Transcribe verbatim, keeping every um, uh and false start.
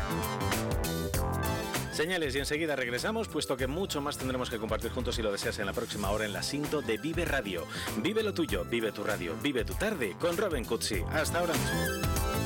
Señales y enseguida regresamos, puesto que mucho más tendremos que compartir juntos si lo deseas en la próxima hora en la Sinto de Vive Radio. Vive lo tuyo, vive tu radio, vive tu tarde con Robin Cutsi. Hasta ahora mismo.